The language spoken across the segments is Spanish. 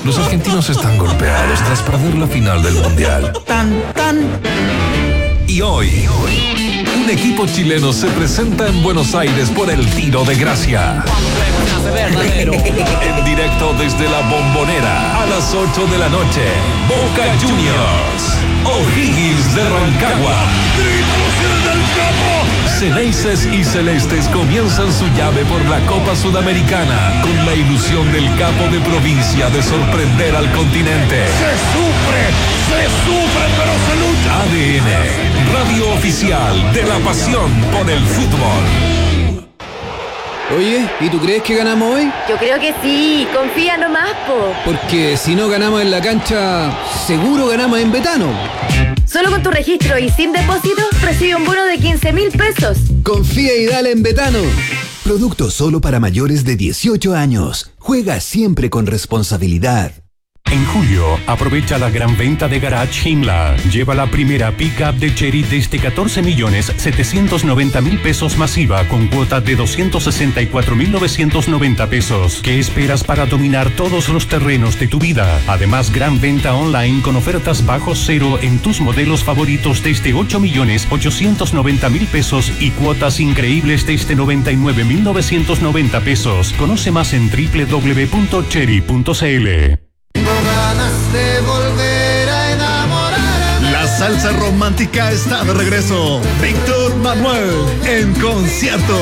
Los argentinos están golpeados tras perder la final del Mundial. Y hoy, un equipo chileno se presenta en Buenos Aires por el Tiro de Gracia. En directo desde la Bombonera, a las 8 de la noche, Boca Juniors, O'Higgins de Rancagua. Ceneices y Celestes comienzan su llave por la Copa Sudamericana con la ilusión del capo de provincia de sorprender al continente. Se sufre, pero se lucha. ADN, radio oficial de la pasión por el fútbol. Oye, ¿y tú crees que ganamos hoy? Yo creo que sí, confía nomás, po. Porque si no ganamos en la cancha, seguro ganamos en Betano. Solo con tu registro y sin depósito, recibe un bono de 15.000 pesos. Confía y dale en Betano. Producto solo para mayores de 18 años. Juega siempre con responsabilidad. En julio, aprovecha la gran venta de Garage Himla. Lleva la primera pick-up de Chery desde 14.790.000 pesos masiva con cuota de 264.990 pesos. ¿Qué esperas para dominar todos los terrenos de tu vida? Además, gran venta online con ofertas bajo cero en tus modelos favoritos desde 8.890.000 pesos y cuotas increíbles desde 99.990 pesos. Conoce más en www.chery.cl. Ganas de volver a enamorar. La salsa romántica está de regreso. Víctor Manuel en concierto.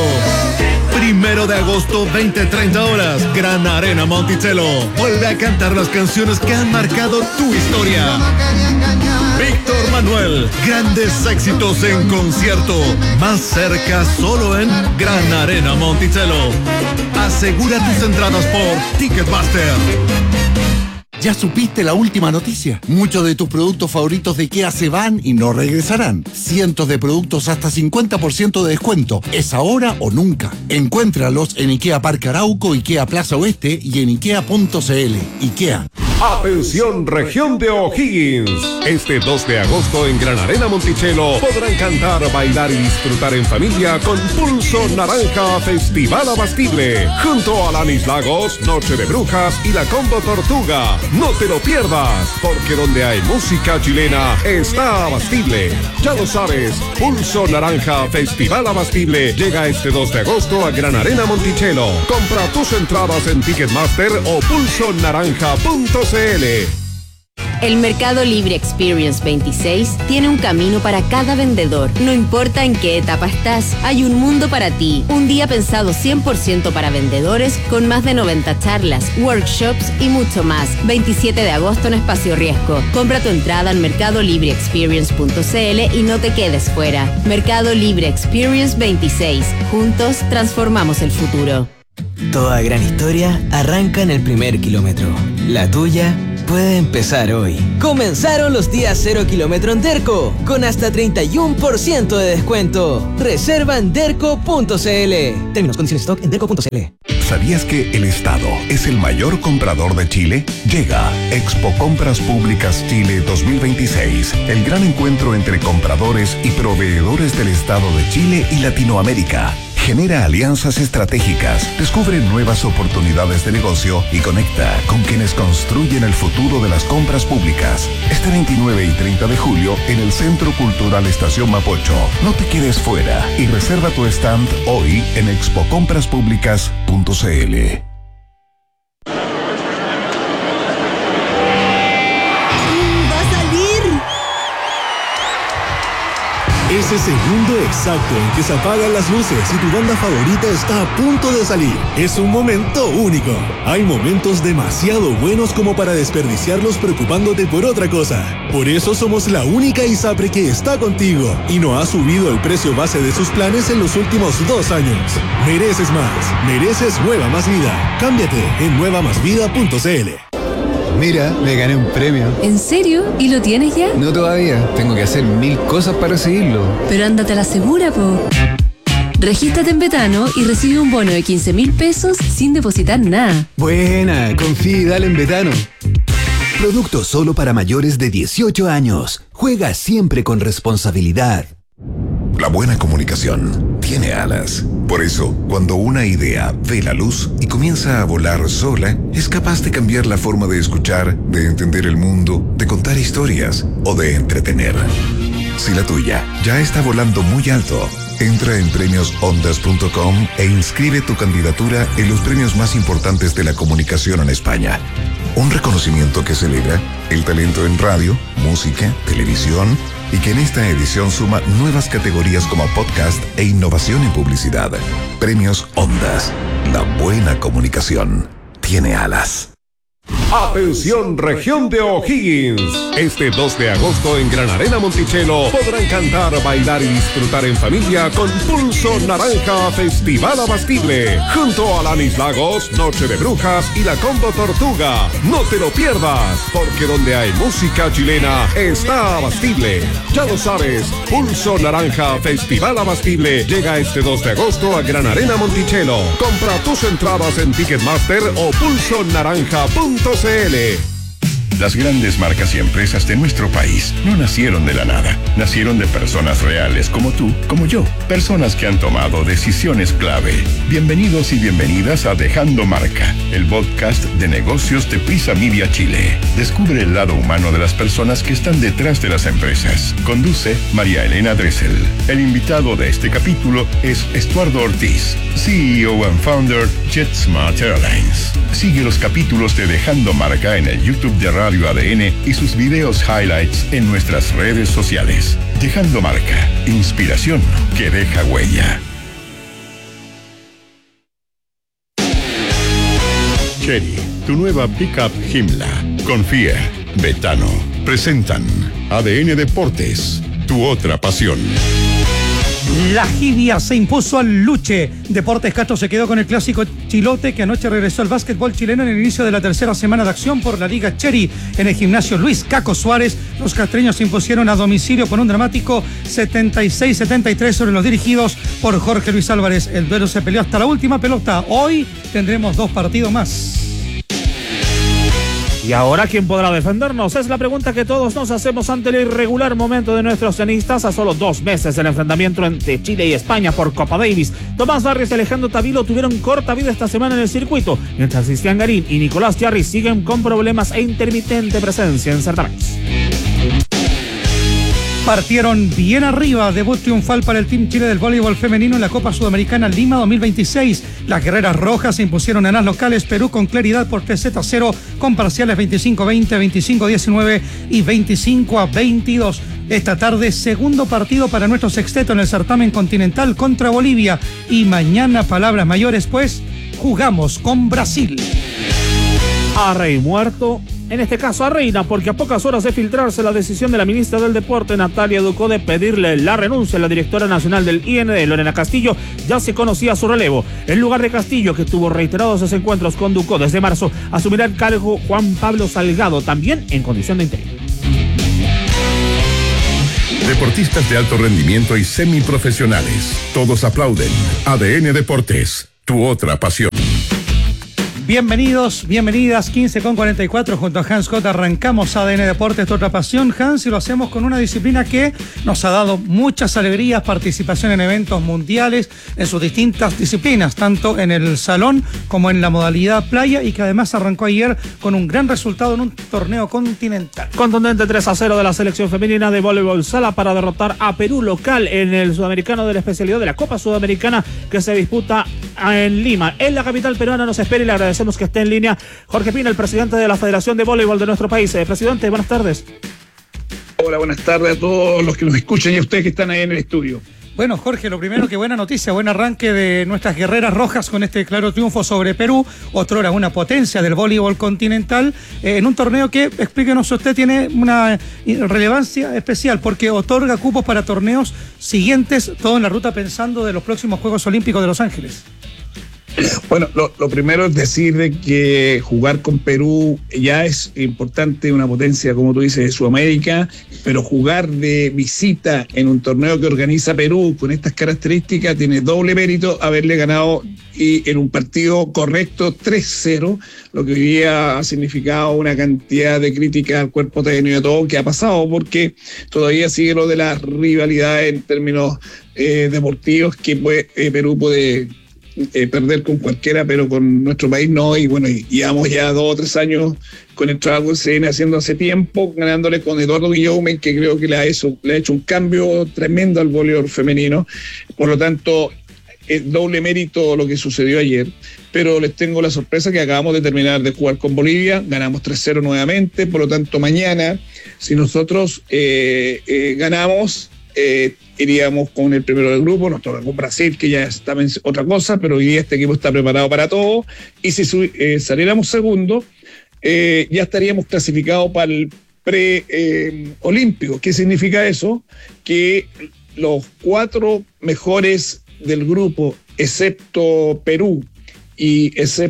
1 de agosto, 20-30 horas. Gran Arena Monticello. Vuelve a cantar las canciones que han marcado tu historia. Víctor Manuel, grandes éxitos en concierto. Más cerca solo en Gran Arena Monticello. Asegura tus entradas por Ticketmaster. ¿Ya supiste la última noticia? Muchos de tus productos favoritos de IKEA se van y no regresarán. Cientos de productos hasta 50% de descuento. ¿Es ahora o nunca? Encuéntralos en IKEA Parque Arauco, IKEA Plaza Oeste y en IKEA.cl. IKEA. Atención, región de O'Higgins. Este 2 de agosto en Gran Arena Monticello podrán cantar, bailar y disfrutar en familia con Pulso Naranja Festival Abastible. Junto a Lanis Lagos, Noche de Brujas y la Combo Tortuga. No te lo pierdas, porque donde hay música chilena está Abastible. Ya lo sabes, Pulso Naranja Festival Abastible llega este 2 de agosto a Gran Arena Monticello. Compra tus entradas en Ticketmaster o pulsonaranja.cl. El Mercado Libre Experience 26 tiene un camino para cada vendedor. No importa en qué etapa estás, hay un mundo para ti. Un día pensado 100% para vendedores con más de 90 charlas, workshops y mucho más. 27 de agosto en Espacio Riesgo. Compra tu entrada en mercadolibreexperience.cl y no te quedes fuera. Mercado Libre Experience 26. Juntos transformamos el futuro. Toda gran historia arranca en el primer kilómetro. La tuya puede empezar hoy. Comenzaron los días 0 kilómetro en Derco, con hasta 31% de descuento. Reserva en derco.cl. Términos, condiciones, stock en derco.cl. ¿Sabías que el Estado es el mayor comprador de Chile? Llega Expo Compras Públicas Chile 2026, el gran encuentro entre compradores y proveedores del Estado de Chile y Latinoamérica. Genera alianzas estratégicas, descubre nuevas oportunidades de negocio y conecta con quienes construyen el futuro de las compras públicas. Este 29 y 30 de julio en el Centro Cultural Estación Mapocho. No te quedes fuera y reserva tu stand hoy en expocompraspublicas.cl. Ese segundo exacto en que se apagan las luces y tu banda favorita está a punto de salir. Es un momento único. Hay momentos demasiado buenos como para desperdiciarlos preocupándote por otra cosa. Por eso somos la única ISAPRE que está contigo y no ha subido el precio base de sus planes en los últimos 2 años. Mereces más. Mereces Nueva Más Vida. Cámbiate en nuevamasvida.cl. Mira, me gané un premio. ¿En serio? ¿Y lo tienes ya? No todavía. Tengo que hacer 1000 cosas para recibirlo. Pero ándate a la segura, po. Regístrate en Betano y recibe un bono de 15.000 pesos sin depositar nada. Buena, confía y dale en Betano. Producto solo para mayores de 18 años. Juega siempre con responsabilidad. La buena comunicación tiene alas. Por eso, cuando una idea ve la luz y comienza a volar sola, es capaz de cambiar la forma de escuchar, de entender el mundo, de contar historias o de entretener. Si la tuya ya está volando muy alto, entra en premiosondas.com e inscribe tu candidatura en los premios más importantes de la comunicación en España. Un reconocimiento que celebra el talento en radio, música, televisión y que en esta edición suma nuevas categorías como podcast e innovación en publicidad. Premios Ondas. La buena comunicación tiene alas. Atención, región de O'Higgins. Este 2 de agosto en Gran Arena Monticello podrán cantar, bailar y disfrutar en familia con Pulso Naranja Festival Abastible. Junto a Lanis Lagos, Noche de Brujas y la Combo Tortuga. No te lo pierdas, porque donde hay música chilena está Abastible. Ya lo sabes, Pulso Naranja Festival Abastible llega este 2 de agosto a Gran Arena Monticello. Compra tus entradas en Ticketmaster o pulsonaranja.cl. Las grandes marcas y empresas de nuestro país no nacieron de la nada. Nacieron de personas reales como tú, como yo. Personas que han tomado decisiones clave. Bienvenidos y bienvenidas a Dejando Marca, el podcast de negocios de Prisa Media Chile. Descubre el lado humano de las personas que están detrás de las empresas. Conduce María Elena Dressel. El invitado de este capítulo es Estuardo Ortiz, CEO and founder JetSmart Airlines. Sigue los capítulos de Dejando Marca en el YouTube de Radio ADN y sus videos highlights en nuestras redes sociales. Dejando Marca, inspiración que deja huella. Chery, tu nueva pickup Himla. Confía, Betano. Presentan ADN Deportes, tu otra pasión. La Jibia se impuso al Luche. Deportes Castro se quedó con el clásico Chilote, que anoche regresó al básquetbol chileno en el inicio de la tercera semana de acción por la Liga Chery. En el gimnasio Luis Caco Suárez, los castreños se impusieron a domicilio por un dramático 76-73 sobre los dirigidos por Jorge Luis Álvarez. El duelo se peleó hasta la última pelota. Hoy tendremos 2 partidos más. ¿Y ahora quién podrá defendernos? Es la pregunta que todos nos hacemos ante el irregular momento de nuestros tenistas a solo 2 meses del enfrentamiento entre Chile y España por Copa Davis. Tomás Barrios y Alejandro Tavilo tuvieron corta vida esta semana en el circuito, mientras Cristian Garín y Nicolás Jarry siguen con problemas e intermitente presencia en certámenes. Partieron bien arriba, debut triunfal para el Team Chile del voleibol femenino en la Copa Sudamericana Lima 2026. Las guerreras rojas se impusieron en las locales Perú con claridad por 3-0 con parciales 25-20, 25-19 y 25-22. Esta tarde, segundo partido para nuestro sexteto en el certamen continental contra Bolivia. Y mañana, palabras mayores, pues, jugamos con Brasil. A rey muerto, en este caso a reina, porque a pocas horas de filtrarse la decisión de la ministra del Deporte, Natalia Ducó, de pedirle la renuncia a la directora nacional del IND, Lorena Castillo, ya se conocía su relevo. En lugar de Castillo, que tuvo reiterados desencuentros con Ducó desde marzo, asumirá el cargo Juan Pablo Salgado, también en condición de interino. Deportistas de alto rendimiento y semiprofesionales, todos aplauden. ADN Deportes, tu otra pasión. Bienvenidos, bienvenidas, 15:44 junto a Hans Scott arrancamos ADN Deportes, tu otra pasión, Hans, y lo hacemos con una disciplina que nos ha dado muchas alegrías, participación en eventos mundiales, en sus distintas disciplinas, tanto en el salón como en la modalidad playa, y que además arrancó ayer con un gran resultado en un torneo continental. Contundente 3-0 de la selección femenina de voleibol sala para derrotar a Perú local en el sudamericano de la especialidad de la Copa Sudamericana que se disputa en Lima. En la capital peruana nos espera y le agradecemos que esté en línea Jorge Pina, el presidente de la Federación de Voleibol de nuestro país. Presidente, buenas tardes. Hola, buenas tardes a todos los que nos escuchan y a ustedes que están ahí en el estudio. Bueno, Jorge, lo primero, que buena noticia, buen arranque de nuestras guerreras rojas con este claro triunfo sobre Perú, otrora una potencia del voleibol continental, en un torneo que, explíquenos usted, tiene una relevancia especial porque otorga cupos para torneos siguientes, todo en la ruta pensando de los próximos Juegos Olímpicos de Los Ángeles. Bueno, lo primero es decir de que jugar con Perú ya es importante, una potencia, como tú dices, de Sudamérica, pero jugar de visita en un torneo que organiza Perú con estas características tiene doble mérito haberle ganado y en un partido correcto 3-0, lo que hoy día ha significado una cantidad de críticas al cuerpo técnico y a todo que ha pasado, porque todavía sigue lo de las rivalidades en términos deportivos que Perú puede perder con cualquiera, pero con nuestro país no, y bueno, llevamos ya 2 o 3 años con el trabajo que se viene haciendo hace tiempo, ganándole con Eduardo Guillaume, que creo que le ha hecho un cambio tremendo al voleibol femenino. Por lo tanto, es doble mérito lo que sucedió ayer, pero les tengo la sorpresa que acabamos de terminar de jugar con Bolivia, ganamos 3-0 nuevamente, por lo tanto mañana, si nosotros ganamos, iríamos con el primero del grupo, nos toca con Brasil, que ya está otra cosa, pero hoy día este equipo está preparado para todo, y si saliéramos segundo, ya estaríamos clasificados para el pre-olímpico. ¿Qué significa eso? Que los 4 mejores del grupo, excepto Perú y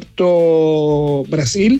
excepto Brasil,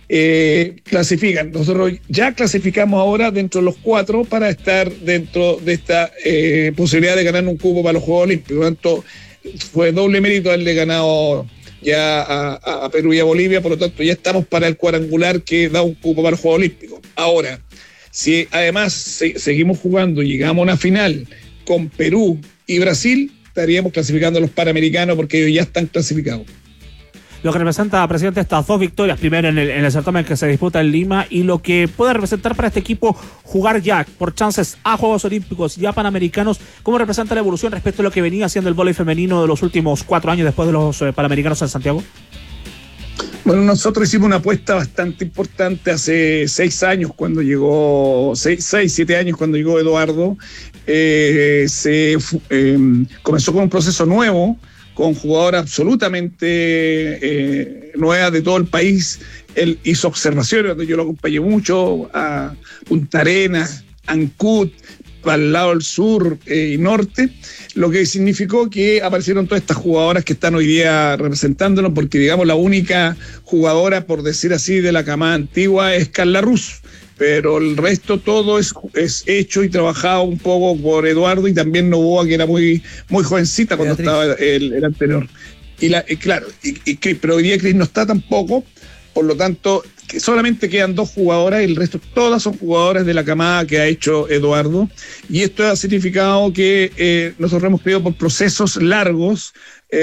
clasifican. Nosotros ya clasificamos ahora dentro de los 4 para estar dentro de esta posibilidad de ganar un cupo para los Juegos Olímpicos. Por lo tanto, fue doble mérito haberle ganado ya a Perú y a Bolivia, por lo tanto ya estamos para el cuadrangular que da un cupo para los Juegos Olímpicos. Ahora, si además seguimos jugando, llegamos a una final con Perú y Brasil, estaríamos clasificando a los Panamericanos porque ellos ya están clasificados. Lo que representa, presidente, estas 2 victorias, primero en el certamen que se disputa en Lima, y lo que puede representar para este equipo jugar ya por chances a Juegos Olímpicos y a Panamericanos, ¿cómo representa la evolución respecto a lo que venía haciendo el vóley femenino de los últimos 4 años después de los Panamericanos en Santiago? Bueno, nosotros hicimos una apuesta bastante importante hace 6 años cuando llegó, 7 años cuando llegó Eduardo. Comenzó con un proceso nuevo, con jugadoras absolutamente nuevas de todo el país. Él hizo observaciones, yo lo acompañé mucho a Punta Arenas, Ancud, para el lado del sur y norte, lo que significó que aparecieron todas estas jugadoras que están hoy día representándonos, porque digamos la única jugadora, por decir así, de la camada antigua es Carla Ruz, pero el resto todo es hecho y trabajado un poco por Eduardo, y también Novoa, que era muy jovencita cuando estaba el anterior. Pero hoy día Cris no está tampoco, por lo tanto solamente quedan 2 jugadoras y el resto todas son jugadoras de la camada que ha hecho Eduardo, y esto ha significado que nosotros hemos pedido por procesos largos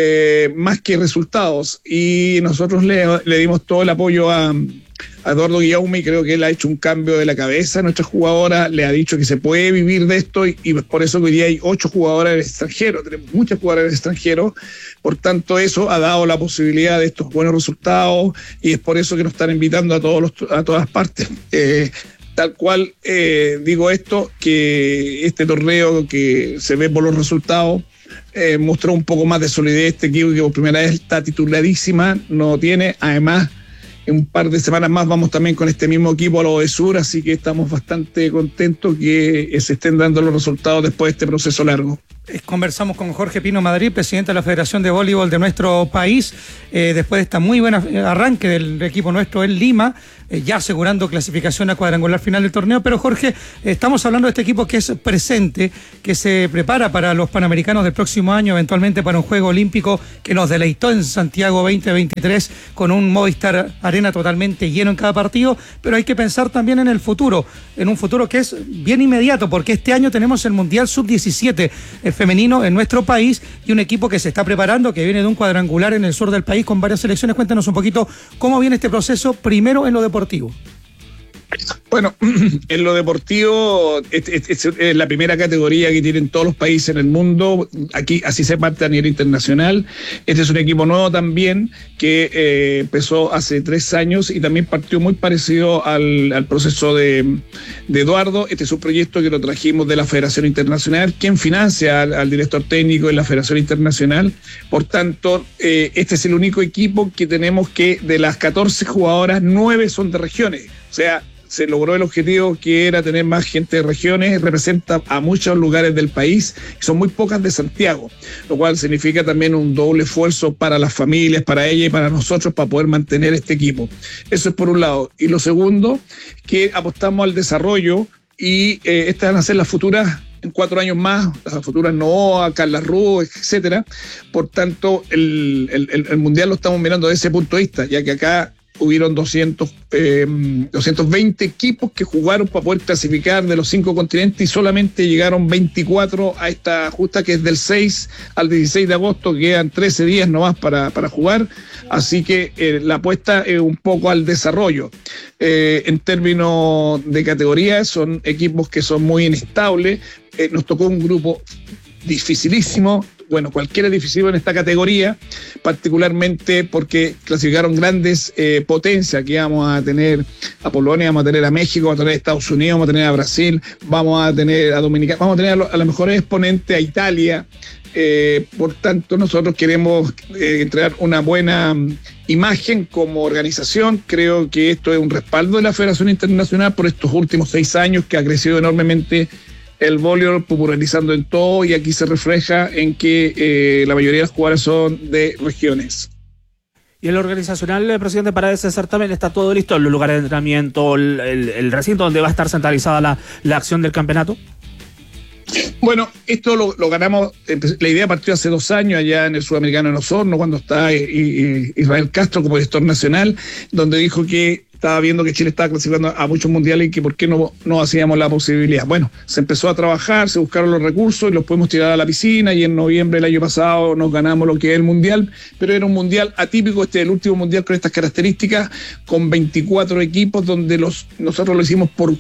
más que resultados, y nosotros le dimos todo el apoyo a Eduardo Guillaume, y creo que él ha hecho un cambio de la cabeza. Nuestra jugadora le ha dicho que se puede vivir de esto, y por eso hoy día hay 8 jugadoras en el extranjero, tenemos muchas jugadoras en el extranjero, por tanto eso ha dado la posibilidad de estos buenos resultados, y es por eso que nos están invitando a todas partes. Tal cual digo esto, que este torneo que se ve por los resultados mostró un poco más de solidez este equipo, que por primera vez está tituladísima, no tiene, además en un par de semanas más vamos también con este mismo equipo a lo de Sur, así que estamos bastante contentos que se estén dando los resultados después de este proceso largo. Conversamos con Jorge Pino Madrid, presidente de la Federación de Voleibol de nuestro país, después de esta muy buena arranque del equipo nuestro en Lima, ya asegurando clasificación a cuadrangular final del torneo. Pero Jorge, estamos hablando de este equipo que es presente, que se prepara para los Panamericanos del próximo año, eventualmente para un Juego Olímpico que nos deleitó en Santiago 2023 con un Movistar Arena totalmente lleno en cada partido, pero hay que pensar también en el futuro, en un futuro que es bien inmediato, porque este año tenemos el Mundial Sub-17 femenino en nuestro país, y un equipo que se está preparando, que viene de un cuadrangular en el sur del país con varias selecciones. Cuéntanos un poquito cómo viene este proceso, primero en lo deportivo. Bueno, en lo deportivo es la primera categoría que tienen todos los países en el mundo. Aquí así se parte a nivel internacional. Este es un equipo nuevo también que empezó hace 3 años y también partió muy parecido al proceso de Eduardo. Este es un proyecto que lo trajimos de la Federación Internacional, quien financia al director técnico de la Federación Internacional. Por tanto, este es el único equipo que tenemos que de las 14 jugadoras, 9 son de regiones. O sea, se logró el objetivo que era tener más gente de regiones, representa a muchos lugares del país, y son muy pocas de Santiago, lo cual significa también un doble esfuerzo para las familias, para ella y para nosotros, para poder mantener este equipo. Eso es por un lado. Y lo segundo, que apostamos al desarrollo, y estas van a ser las futuras, en 4 años más, las futuras Noa, Carla Rú, etcétera. Por tanto, el Mundial lo estamos mirando desde ese punto de vista, ya que acá hubieron 220 equipos que jugaron para poder clasificar de los 5 continentes, y solamente llegaron 24 a esta justa, que es del 6 al 16 de agosto, quedan 13 días nomás para jugar, así que la apuesta es un poco al desarrollo. En términos de categoría, son equipos que son muy inestables. Nos tocó un grupo dificilísimo. Bueno, cualquiera difícil en esta categoría, particularmente porque clasificaron grandes potencias. Aquí vamos a tener a Polonia, vamos a tener a México, vamos a tener a Estados Unidos, vamos a tener a Brasil, vamos a tener a Dominicana, vamos a tener a los mejores exponentes, a Italia. Por tanto, nosotros queremos entregar una buena imagen como organización. Creo que esto es un respaldo de la Federación Internacional por estos últimos 6 años, que ha crecido enormemente el voleibol, popularizando en todo, y aquí se refleja en que la mayoría de los jugadores son de regiones. Y el organizacional, presidente, para ese certamen está todo listo, el lugar de entrenamiento, el recinto donde va a estar centralizada la acción del campeonato. Bueno, esto lo ganamos, la idea partió hace 2 años allá en el Sudamericano en Osorno, cuando está Israel Castro como director nacional, donde dijo que estaba viendo que Chile estaba clasificando a muchos mundiales y que por qué no hacíamos la posibilidad. Bueno, se empezó a trabajar, se buscaron los recursos y los pudimos tirar a la piscina, y en noviembre del año pasado nos ganamos lo que es el mundial, pero era un mundial atípico, este es el último mundial con estas características, con 24 equipos, donde nosotros lo hicimos por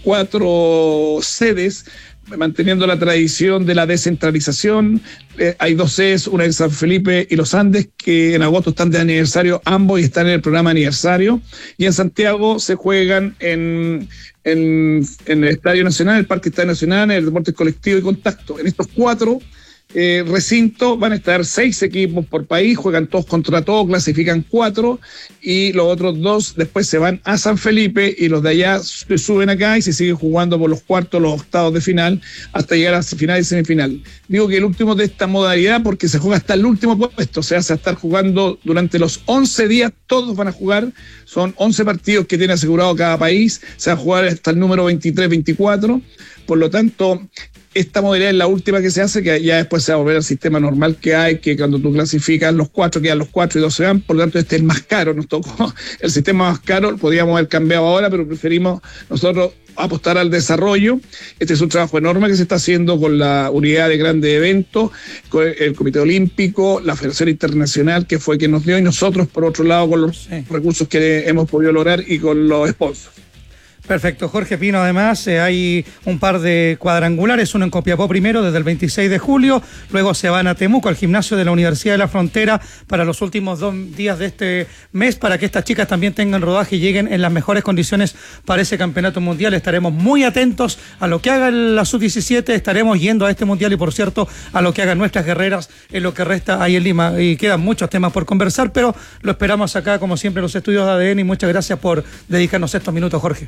4 sedes, manteniendo la tradición de la descentralización. Hay 2 sedes, una en San Felipe y Los Andes, que en agosto están de aniversario ambos y están en el programa aniversario. Y en Santiago se juegan en el Estadio Nacional, el Parque Estadio Nacional, en el Deporte Colectivo y Contacto. En estos 4 recintos van a estar 6 equipos por país, juegan todos contra todos, clasifican 4, y los otros 2 después se van a San Felipe, y los de allá se suben acá y se siguen jugando por los cuartos, los octavos de final, hasta llegar a final y semifinal. Digo que el último de esta modalidad porque se juega hasta el último puesto, o sea, se va a estar jugando durante los 11 días, todos van a jugar, son 11 partidos que tiene asegurado cada país, se va a jugar hasta el número 23-24, por lo tanto, esta modalidad es la última que se hace, que ya después se va a volver al sistema normal que hay, que cuando tú clasificas los 4, quedan los 4 y 2 se van. Por lo tanto, este es el más caro, nos tocó el sistema más caro, podríamos haber cambiado ahora, pero preferimos nosotros apostar al desarrollo. Este es un trabajo enorme que se está haciendo con la unidad de grandes eventos, con el Comité Olímpico, la Federación Internacional, que fue quien nos dio, y nosotros, por otro lado, con los recursos que hemos podido lograr y con los sponsors. Perfecto, Jorge Pino. Además, hay un par de cuadrangulares, uno en Copiapó primero desde el 26 de julio, luego se van a Temuco, al gimnasio de la Universidad de la Frontera, para los últimos 2 días de este mes, para que estas chicas también tengan rodaje y lleguen en las mejores condiciones para ese campeonato mundial. Estaremos muy atentos a lo que haga la Sub-17, estaremos yendo a este mundial, y por cierto, a lo que hagan nuestras guerreras en lo que resta ahí en Lima. Y quedan muchos temas por conversar, pero lo esperamos acá, como siempre, en los estudios de ADN, y muchas gracias por dedicarnos estos minutos, Jorge.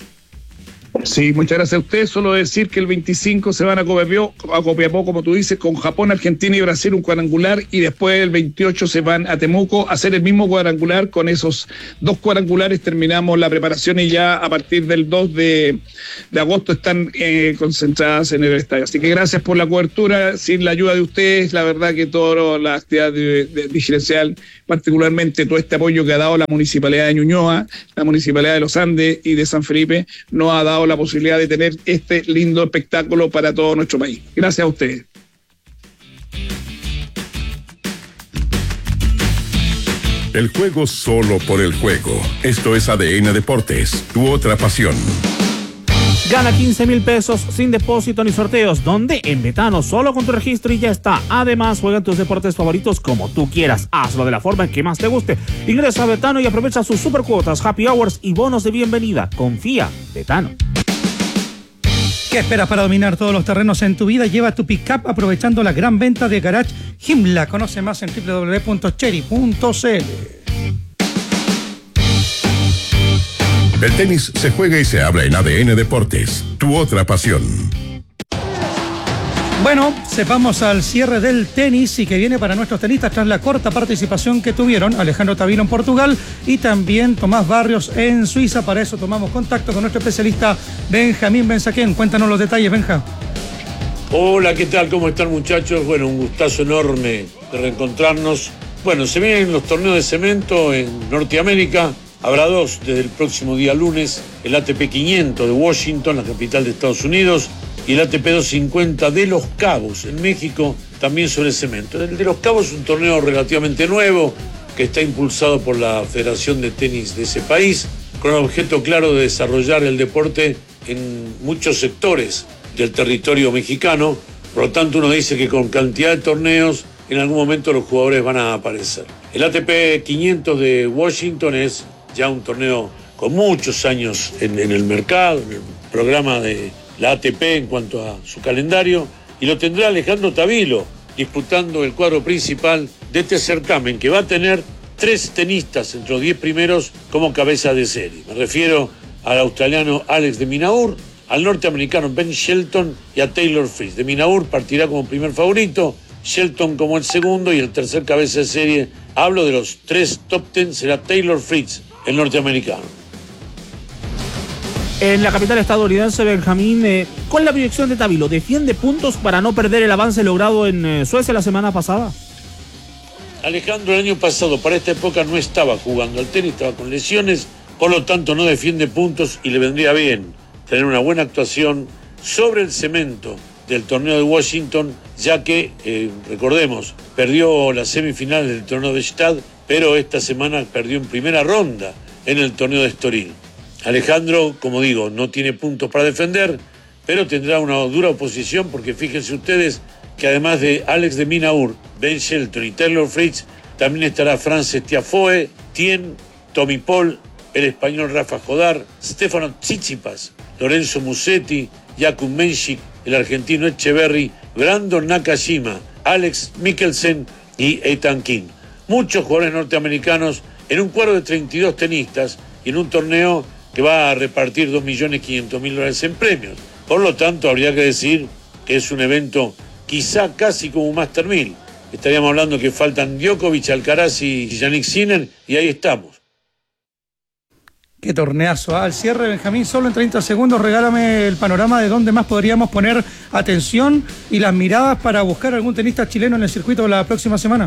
Sí, muchas gracias a ustedes. Solo decir que el 25 se van a Copiapó, como tú dices, con Japón, Argentina y Brasil, un cuadrangular, y después el 28 se van a Temuco a hacer el mismo cuadrangular. Con esos 2 cuadrangulares terminamos la preparación, y ya a partir del 2 de agosto están concentradas en el estadio. Así que gracias por la cobertura. Sin la ayuda de ustedes, la verdad que toda la actividad dirigencial, particularmente todo este apoyo que ha dado la Municipalidad de Ñuñoa, la Municipalidad de Los Andes y de San Felipe, nos ha dado la posibilidad de tener este lindo espectáculo para todo nuestro país. Gracias a ustedes. El juego solo por el juego. Esto es ADN Deportes, tu otra pasión. Gana 15,000 pesos sin depósito ni sorteos. ¿Dónde? En Betano, solo con tu registro y ya está. Además, juega tus deportes favoritos como tú quieras. Hazlo de la forma en que más te guste. Ingresa a Betano y aprovecha sus supercuotas, happy hours y bonos de bienvenida. Confía, Betano. ¿Qué esperas para dominar todos los terrenos en tu vida? Lleva tu pick-up aprovechando la gran venta de Garage Himla. Conoce más en www.chery.cl. El tenis se juega y se habla en ADN Deportes, tu otra pasión. Bueno, sepamos al cierre del tenis y que viene para nuestros tenistas tras la corta participación que tuvieron Alejandro Tavilo en Portugal y también Tomás Barrios en Suiza. Para eso tomamos contacto con nuestro especialista Benjamín Benzaquén. Cuéntanos los detalles, Benja. Hola, ¿qué tal? ¿Cómo están, muchachos? Bueno, un gustazo enorme de reencontrarnos. Bueno, se vienen los torneos de cemento en Norteamérica. Habrá dos desde el próximo día lunes, el ATP 500 de Washington, la capital de Estados Unidos, y el ATP 250 de Los Cabos, en México, también sobre cemento. El de Los Cabos es un torneo relativamente nuevo que está impulsado por la Federación de Tenis de ese país, con el objeto claro de desarrollar el deporte en muchos sectores del territorio mexicano. Por lo tanto, uno dice que con cantidad de torneos, en algún momento los jugadores van a aparecer. El ATP 500 de Washington es ya un torneo con muchos años en el mercado, en el programa de la ATP en cuanto a su calendario, y lo tendrá Alejandro Tavilo disputando el cuadro principal de este certamen, que va a tener 3 tenistas entre los 10 primeros como cabeza de serie. Me refiero al australiano Alex de Minaur, al norteamericano Ben Shelton y a Taylor Fritz. De Minaur partirá como primer favorito, Shelton como el segundo, y el tercer cabeza de serie, hablo de los 3 top 10, será Taylor Fritz, el norteamericano. En la capital estadounidense, Benjamín, ¿cuál es la proyección de Tavilo? ¿Defiende puntos para no perder el avance logrado en Suecia la semana pasada? Alejandro el año pasado para esta época no estaba jugando al tenis, estaba con lesiones, por lo tanto no defiende puntos y le vendría bien tener una buena actuación sobre el cemento del torneo de Washington, ya que, recordemos, perdió las semifinales del torneo de Stad, pero esta semana perdió en primera ronda en el torneo de Estoril. Alejandro, como digo, no tiene puntos para defender, pero tendrá una dura oposición, porque fíjense ustedes que además de Alex de Minaur, Ben Shelton y Taylor Fritz, también estará Frances Tiafoe, Tien, Tommy Paul, el español Rafa Jodar, Stefano Tsitsipas, Lorenzo Musetti, Jakub Menchik, el argentino Echeverry, Brandon Nakashima, Alex Mikkelsen y Ethan King. Muchos jugadores norteamericanos en un cuadro de 32 tenistas y en un torneo que va a repartir $2.500.000 en premios. Por lo tanto, habría que decir que es un evento quizá casi como un Master 1000. Estaríamos hablando que faltan Djokovic, Alcaraz y Jannik Sinner, y ahí estamos. Qué torneazo. Al cierre, Benjamín, solo en 30 segundos, regálame el panorama de dónde más podríamos poner atención y las miradas para buscar algún tenista chileno en el circuito la próxima semana.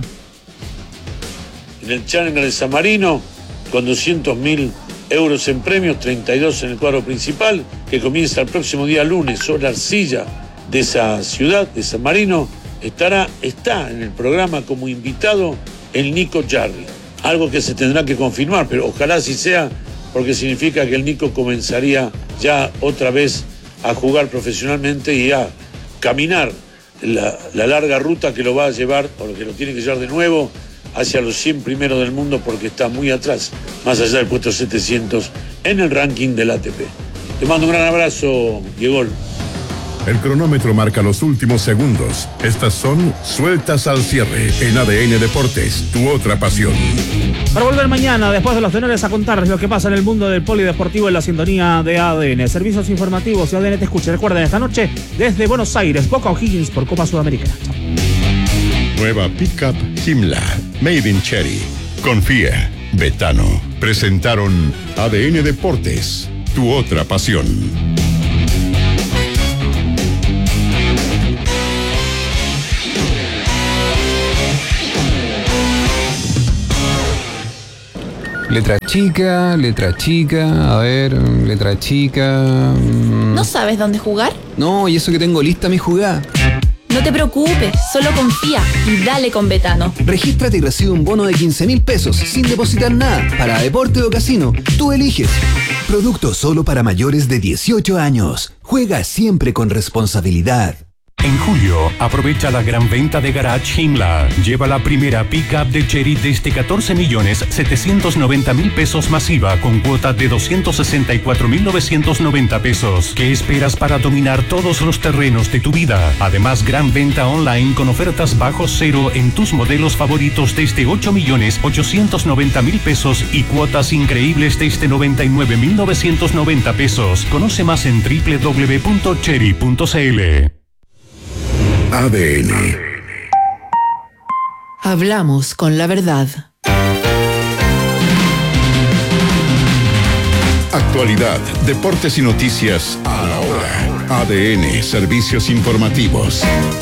En el Challenger de San Marino, con 200.000 euros en premios, 32 en el cuadro principal, que comienza el próximo día lunes sobre la arcilla de esa ciudad, de San Marino. Está en el programa como invitado el Nico Jarry, algo que se tendrá que confirmar, pero ojalá así sea, porque significa que el Nico comenzaría ya otra vez a jugar profesionalmente y a caminar la larga ruta que lo va a llevar, o que lo tiene que llevar de nuevo, hacia los 100 primeros del mundo, porque está muy atrás, más allá del puesto 700 en el ranking del ATP. Te mando un gran abrazo, Diego. El cronómetro marca los últimos segundos. Estas son Sueltas al Cierre en ADN Deportes, tu otra pasión. Para volver mañana, después de los tenores, a contarles lo que pasa en el mundo del polideportivo en la sintonía de ADN. Servicios informativos y ADN te escucha. Recuerden, esta noche, desde Buenos Aires, Boca O'Higgins por Copa Sudamericana. Nueva Pickup Himla, Made in Cherry. Confía, Betano. Presentaron ADN Deportes, tu otra pasión. Letra chica, a ver, letra chica. ¿No sabes dónde jugar? No, y eso que tengo lista mi jugada. No te preocupes, solo confía y dale con Betano. Regístrate y recibe un bono de 15.000 pesos sin depositar nada. Para deporte o casino, tú eliges. Producto solo para mayores de 18 años. Juega siempre con responsabilidad. En julio, aprovecha la gran venta de Garage Himla. Lleva la primera pick-up de Chery desde 14.790.000 pesos masiva con cuota de 264.990 pesos. ¿Qué esperas para dominar todos los terrenos de tu vida? Además, gran venta online con ofertas bajo cero en tus modelos favoritos desde 8.890.000 pesos y cuotas increíbles desde 99.990 pesos. Conoce más en www.chery.cl. ADN. Hablamos con la verdad. Actualidad, deportes y noticias a la hora. ADN, servicios informativos.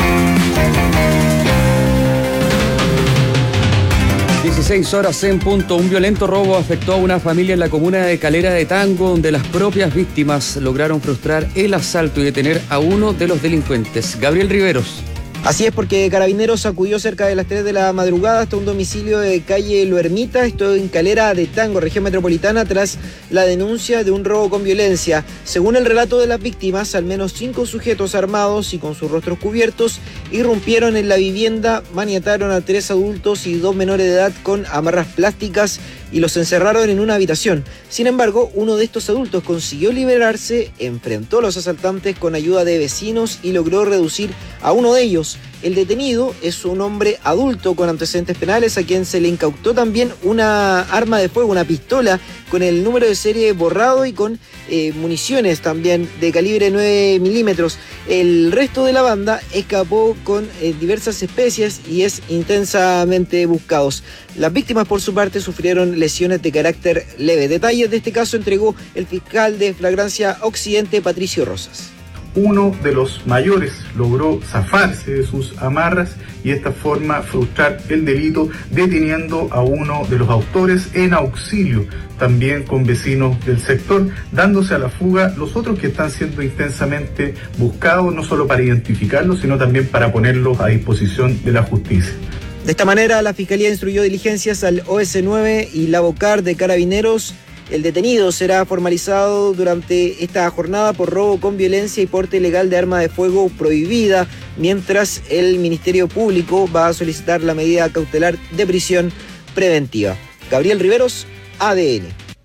16 horas en punto. Un violento robo afectó a una familia en la comuna de Calera de Tango, donde las propias víctimas lograron frustrar el asalto y detener a uno de los delincuentes. Gabriel Riveros. Así es, porque Carabineros acudió cerca de las 3 de la madrugada hasta un domicilio de calle Lo Ermita, esto en Calera de Tango, región metropolitana, tras la denuncia de un robo con violencia. Según el relato de las víctimas, al menos 5 sujetos armados y con sus rostros cubiertos irrumpieron en la vivienda, maniataron a 3 adultos y 2 menores de edad con amarras plásticas y los encerraron en una habitación. Sin embargo, uno de estos adultos consiguió liberarse, enfrentó a los asaltantes con ayuda de vecinos y logró reducir a uno de ellos. El detenido es un hombre adulto con antecedentes penales a quien se le incautó también una arma de fuego, una pistola con el número de serie borrado y con municiones también de calibre 9 milímetros. El resto de la banda escapó con diversas especies y es intensamente buscados. Las víctimas, por su parte, sufrieron lesiones de carácter leve. Detalles de este caso entregó el fiscal de Flagrancia Occidente, Patricio Rosas. Uno de los mayores logró zafarse de sus amarras y de esta forma frustrar el delito, deteniendo a uno de los autores en auxilio también con vecinos del sector, dándose a la fuga los otros que están siendo intensamente buscados, no solo para identificarlos, sino también para ponerlos a disposición de la justicia. De esta manera, la Fiscalía instruyó diligencias al OS9 y la Bocar de Carabineros. El detenido será formalizado durante esta jornada por robo con violencia y porte ilegal de arma de fuego prohibida, mientras el Ministerio Público va a solicitar la medida cautelar de prisión preventiva. Gabriel Riveros, ADN.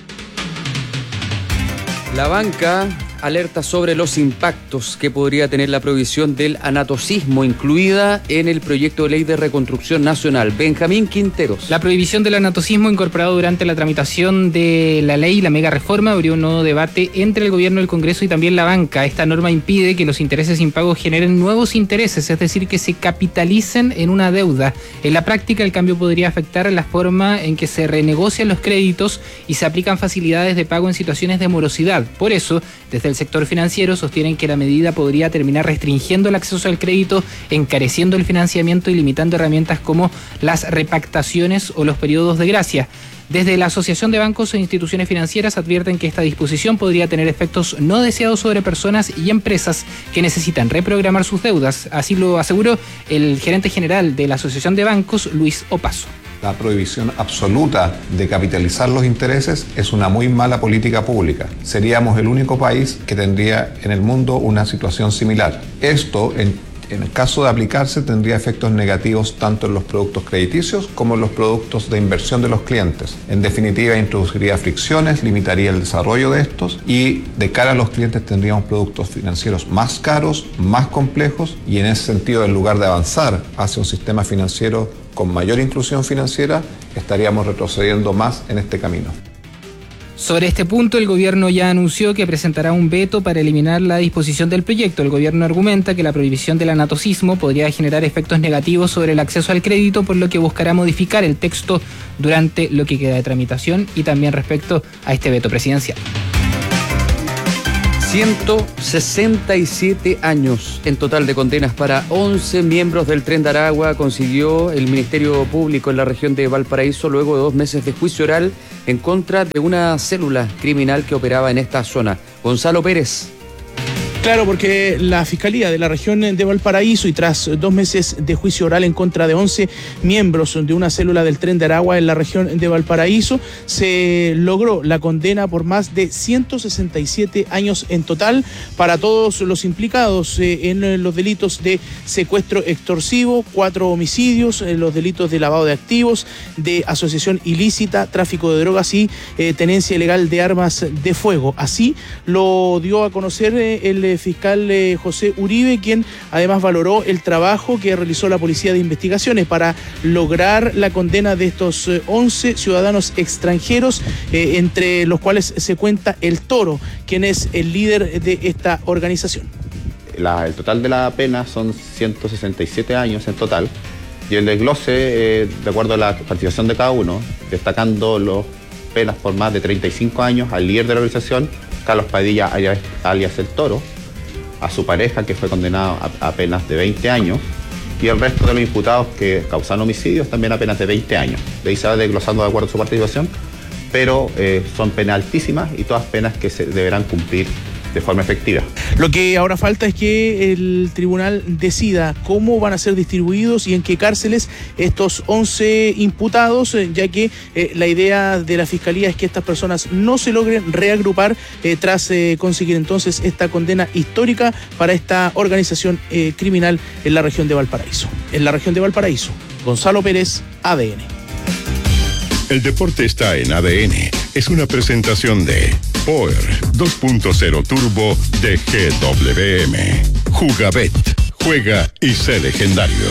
La banca alerta sobre los impactos que podría tener la prohibición del anatocismo incluida en el proyecto de ley de reconstrucción nacional. Benjamín Quinteros. La prohibición del anatocismo incorporado durante la tramitación de la ley, la mega reforma, abrió un nuevo debate entre el gobierno, el Congreso y también la banca. Esta norma impide que los intereses impagos generen nuevos intereses, es decir, que se capitalicen en una deuda. En la práctica, el cambio podría afectar la forma en que se renegocian los créditos y se aplican facilidades de pago en situaciones de morosidad. Por eso, desde el sector financiero sostienen que la medida podría terminar restringiendo el acceso al crédito, encareciendo el financiamiento y limitando herramientas como las repactaciones o los periodos de gracia. Desde la Asociación de Bancos e Instituciones Financieras advierten que esta disposición podría tener efectos no deseados sobre personas y empresas que necesitan reprogramar sus deudas. Así lo aseguró el gerente general de la Asociación de Bancos, Luis Opaso. La prohibición absoluta de capitalizar los intereses es una muy mala política pública. Seríamos el único país que tendría en el mundo una situación similar. Esto, en el caso de aplicarse, tendría efectos negativos tanto en los productos crediticios como en los productos de inversión de los clientes. En definitiva, introduciría fricciones, limitaría el desarrollo de estos y de cara a los clientes tendríamos productos financieros más caros, más complejos y en ese sentido, en lugar de avanzar hacia un sistema financiero con mayor inclusión financiera, estaríamos retrocediendo más en este camino. Sobre este punto, el gobierno ya anunció que presentará un veto para eliminar la disposición del proyecto. El gobierno argumenta que la prohibición del anatocismo podría generar efectos negativos sobre el acceso al crédito, por lo que buscará modificar el texto durante lo que queda de tramitación y también respecto a este veto presidencial. 167 años en total de condenas para 11 miembros del Tren de Aragua consiguió el Ministerio Público en la región de Valparaíso luego de 2 meses de juicio oral en contra de una célula criminal que operaba en esta zona. Gonzalo Pérez. Claro, porque la Fiscalía de la región de Valparaíso, y tras 2 meses de juicio oral en contra de 11 miembros de una célula del Tren de Aragua en la región de Valparaíso, se logró la condena por más de 167 años en total para todos los implicados en los delitos de secuestro extorsivo, 4 homicidios, los delitos de lavado de activos, de asociación ilícita, tráfico de drogas y tenencia ilegal de armas de fuego. Así lo dio a conocer el fiscal José Uribe, quien además valoró el trabajo que realizó la Policía de Investigaciones para lograr la condena de estos 11 ciudadanos extranjeros, entre los cuales se cuenta el Toro, quien es el líder de esta organización. El total de la pena son 167 años en total, y el desglose, de acuerdo a la participación de cada uno, destacando las penas por más de 35 años al líder de la organización, Carlos Padilla, alias el Toro, a su pareja, que fue condenado a penas de 20 años, y el resto de los imputados que causaron homicidios también a penas de 20 años. De ahí se va desglosando de acuerdo a su participación, pero son penas altísimas y todas penas que se deberán cumplir de forma efectiva. Lo que ahora falta es que el tribunal decida cómo van a ser distribuidos y en qué cárceles estos 11 imputados, ya que la idea de la Fiscalía es que estas personas no se logren reagrupar tras conseguir entonces esta condena histórica para esta organización criminal en la región de Valparaíso. En la región de Valparaíso, Gonzalo Pérez, ADN. El deporte está en ADN. Es una presentación de Power 2.0 Turbo de GWM. Jugabet. Juega y sé legendario.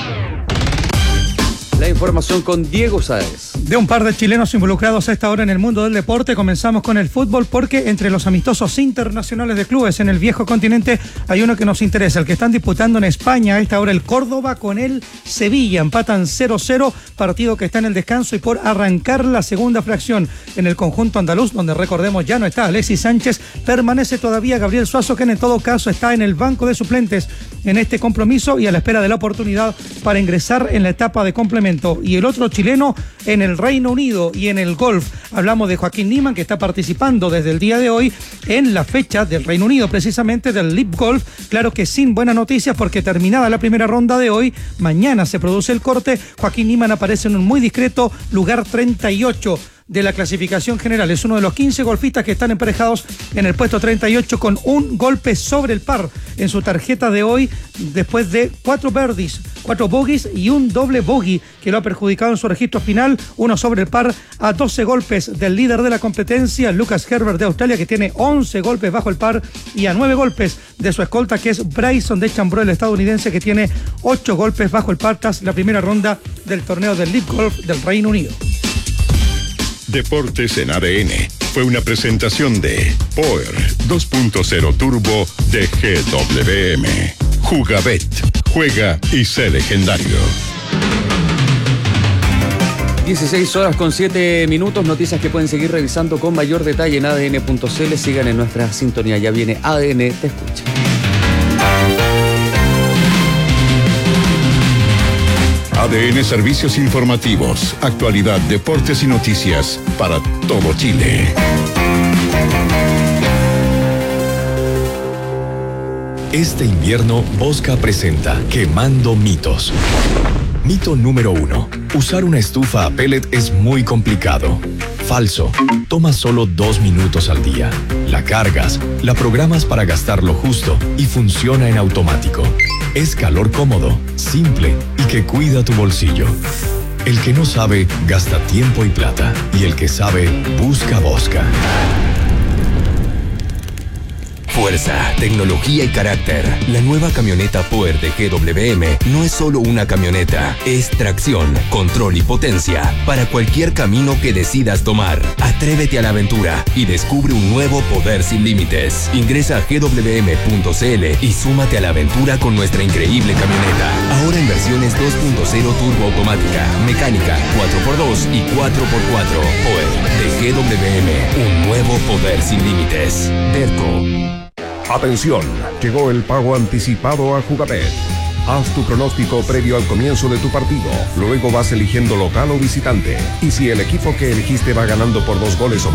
La información con Diego Sáez. De un par de chilenos involucrados a esta hora en el mundo del deporte, comenzamos con el fútbol, porque entre los amistosos internacionales de clubes en el viejo continente hay uno que nos interesa, el que están disputando en España a esta hora el Córdoba con el Sevilla. Empatan 0-0, partido que está en el descanso y por arrancar la segunda fracción en el conjunto andaluz, donde recordemos ya no está Alexis Sánchez, permanece todavía Gabriel Suazo, que en todo caso está en el banco de suplentes en este compromiso y a la espera de la oportunidad para ingresar en la etapa de complemento. Y el otro chileno en el Reino Unido y en el golf. Hablamos de Joaquín Niemann, que está participando desde el día de hoy en la fecha del Reino Unido, precisamente del LIV Golf. Claro que sin buenas noticias, porque terminada la primera ronda de hoy, mañana se produce el corte. Joaquín Niemann aparece en un muy discreto lugar 38 de la clasificación general. Es uno de los 15 golfistas que están emparejados en el puesto 38 con un golpe sobre el par en su tarjeta de hoy, después de 4 birdies, 4 bogies y un doble bogey que lo ha perjudicado en su registro final. Uno sobre el par a 12 golpes del líder de la competencia, Lucas Herbert de Australia, que tiene 11 golpes bajo el par, y a 9 golpes de su escolta, que es Bryson DeChambeau, el estadounidense, que tiene 8 golpes bajo el par tras la primera ronda del torneo del LIV Golf del Reino Unido. Deportes en ADN fue una presentación de Power 2.0 Turbo de GWM. Jugabet. Juega y sé legendario. 16:07. Noticias que pueden seguir revisando con mayor detalle en adn.cl. Sigan en nuestra sintonía. Ya viene ADN Te Escucha. ADN Servicios Informativos, actualidad, deportes y noticias para todo Chile. Este invierno, Bosca presenta Quemando Mitos. Mito número 1. Usar una estufa a pellet es muy complicado. Falso. Toma solo 2 minutos al día. La cargas, la programas para gastar lo justo y funciona en automático. Es calor cómodo, simple y que cuida tu bolsillo. El que no sabe, gasta tiempo y plata. Y el que sabe, busca Bosca. Fuerza, tecnología y carácter. La nueva camioneta Power de GWM no es solo una camioneta, es tracción, control y potencia para cualquier camino que decidas tomar. Atrévete a la aventura y descubre un nuevo poder sin límites. Ingresa a gwm.cl y súmate a la aventura con nuestra increíble camioneta. Ahora en versiones 2.0 turbo automática, mecánica, 4x2 y 4x4. Power de GWM, un nuevo poder sin límites. Derco. Atención, llegó el pago anticipado a Jugabet. Haz tu pronóstico previo al comienzo de tu partido. Luego vas eligiendo local o visitante. Y si el equipo que elegiste va ganando por 2 goles o